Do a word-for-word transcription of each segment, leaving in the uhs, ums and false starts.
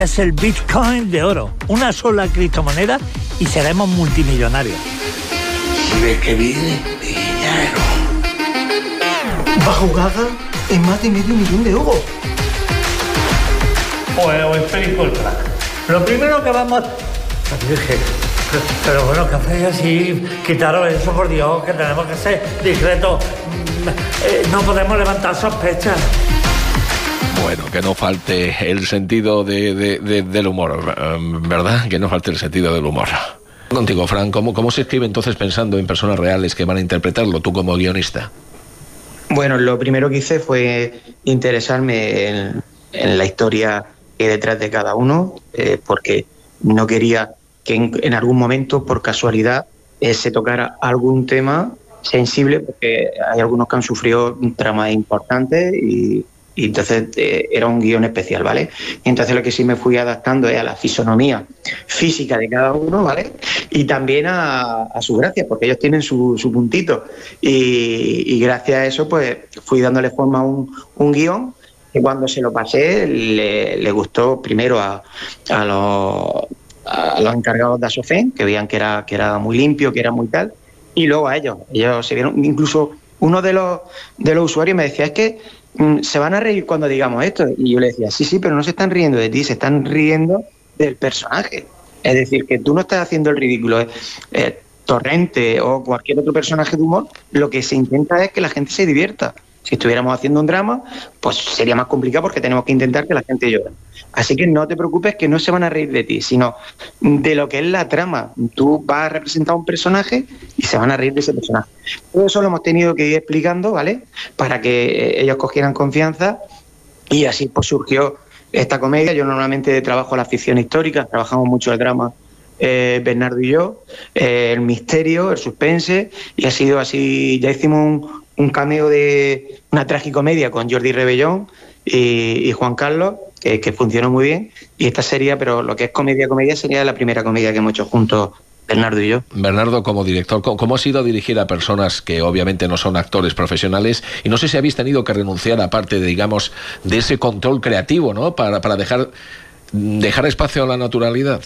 Es el Bitcoin de oro, una sola criptomoneda y seremos multimillonarios. Si ves que viene, dinero. Bajo Gaga en más de medio millón de euros. Pues o explico el plan. Lo primero que vamos... Dije, pero, pero bueno, ¿qué hacéis así? Quitaros eso, por Dios, que tenemos que ser discretos. Eh, no podemos levantar sospechas. Bueno, que no falte el sentido de, de, de, del humor, ¿verdad? Que no falte el sentido del humor. Contigo, Fran, ¿cómo, ¿cómo se escribe entonces pensando en personas reales que van a interpretarlo, tú como guionista? Bueno, lo primero que hice fue interesarme en, en la historia que hay detrás de cada uno, eh, porque no quería que en, en algún momento, por casualidad, eh, se tocara algún tema sensible, porque hay algunos que han sufrido traumas importantes y... Y entonces eh, era un guión especial, ¿vale? Y entonces lo que sí me fui adaptando es a la fisonomía física de cada uno, ¿vale? Y también a, a su gracia, porque ellos tienen su, su puntito. Y, y gracias a eso, pues fui dándole forma a un, un guión que cuando se lo pasé le, le gustó primero a, a, los, a los encargados de Asofen, que veían que era, que era muy limpio, que era muy tal, y luego a ellos. Ellos se vieron, incluso uno de los, de los usuarios me decía, es que se van a reír cuando digamos esto. Y yo le decía, sí, sí, pero no se están riendo de ti, se están riendo del personaje. Es decir, que tú no estás haciendo el ridículo. Eh, Torrente o cualquier otro personaje de humor, lo que se intenta es que la gente se divierta. Si estuviéramos haciendo un drama, pues sería más complicado porque tenemos que intentar que la gente llore. Así que no te preocupes, que no se van a reír de ti, sino de lo que es la trama. Tú vas a representar a un personaje y se van a reír de ese personaje. Todo eso lo hemos tenido que ir explicando, ¿vale? Para que ellos cogieran confianza y así pues surgió esta comedia. Yo normalmente trabajo la ficción histórica, trabajamos mucho el drama, eh, Bernardo y yo, eh, el misterio, el suspense, y ha sido así. Ya hicimos un, un cameo de una tragicomedia con Jordi Rebellón y, y Juan Carlos, que, que funcionó muy bien, y esta sería, pero lo que es comedia comedia sería la primera comedia que hemos hecho juntos Bernardo y yo. Bernardo, como director, ¿cómo ha sido dirigir a personas que obviamente no son actores profesionales? Y no sé si habéis tenido que renunciar a parte de, digamos, de ese control creativo, ¿no? Para, para dejar, dejar espacio a la naturalidad.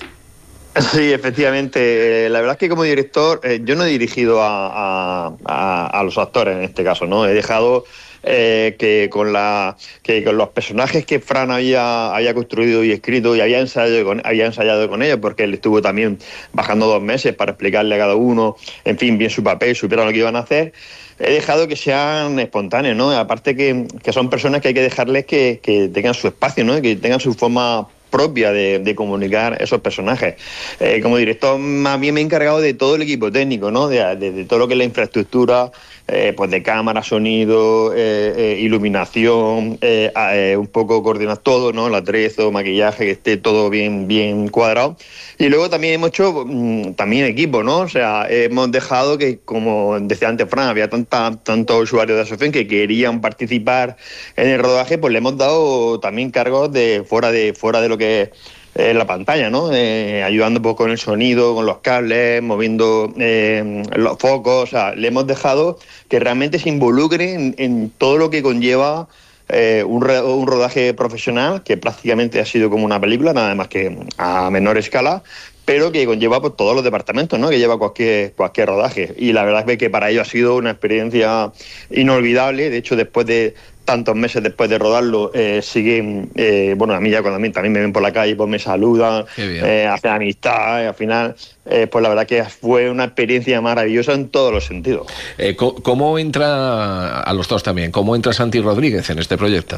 Sí, efectivamente. La verdad es que como director, eh, yo no he dirigido a, a, a los actores en este caso, ¿no? He dejado eh, que con la que con los personajes que Fran había, había construido y escrito y había ensayado con, había ensayado con ellos, porque él estuvo también bajando dos meses para explicarle a cada uno, en fin, bien su papel, supieran lo que iban a hacer. He dejado que sean espontáneos, ¿no? Aparte que, que son personas que hay que dejarles que, que tengan su espacio, ¿no? Que tengan su forma propia de, de comunicar esos personajes. Eh, como director, más bien me he encargado de todo el equipo técnico, ¿no? De, de, de todo lo que es la infraestructura, eh, pues de cámara, sonido, eh, eh, iluminación, eh, eh, un poco coordinar todo, ¿no? El atrezo, maquillaje, que esté todo bien, bien cuadrado. Y luego también hemos hecho mmm, también equipo, ¿no? O sea, hemos dejado que, como decía antes Fran, había tanta, tantos usuarios de Asofen que querían participar en el rodaje, pues le hemos dado también cargos de fuera de fuera de lo que es eh, la pantalla, ¿no? Eh, ayudando pues, con el sonido, con los cables, moviendo eh, los focos. O sea, le hemos dejado que realmente se involucre en, en todo lo que conlleva Eh, un, un rodaje profesional, que prácticamente ha sido como una película, nada más que a menor escala, pero que conlleva pues, todos los departamentos, ¿no? Que lleva cualquier, cualquier rodaje. Y la verdad es que para ello ha sido una experiencia inolvidable. De hecho, después de tantos meses después de rodarlo, eh, siguen, eh, bueno, a mí ya cuando a mí, también me ven por la calle, pues me saludan, eh, hacen amistad, y al final, eh, pues la verdad que fue una experiencia maravillosa en todos los sentidos. Eh, ¿Cómo entra, a los dos también, cómo entra Santi Rodríguez en este proyecto?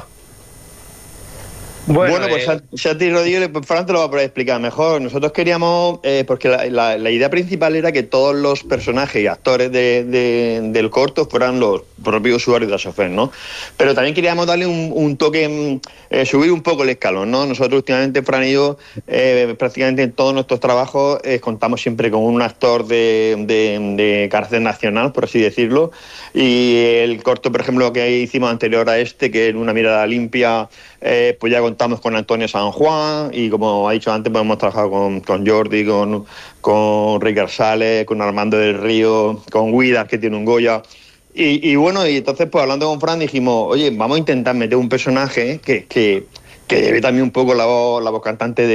Bueno, bueno, pues eh... Santi Rodríguez, pues Fran te lo va a poder explicar mejor. Nosotros queríamos, eh, porque la, la, la idea principal era que todos los personajes y actores de, de, del corto fueran los propios usuarios de Asofen, ¿no? Pero también queríamos darle un, un toque, eh, subir un poco el escalón, ¿no? Nosotros últimamente, Fran y yo, eh, prácticamente en todos nuestros trabajos eh, contamos siempre con un actor de, de, de carácter nacional, por así decirlo, y el corto, por ejemplo, que hicimos anterior a este, que era Una mirada limpia, eh, pues ya contamos con Antonio San Juan, y como ha dicho antes, pues hemos trabajado con, con Jordi, con, con Ricard Sales, con Armando del Río, con Guidas, que tiene un Goya. Y, y bueno, y entonces pues hablando con Fran dijimos, oye, vamos a intentar meter un personaje que, que, que lleve también un poco la voz, la voz cantante de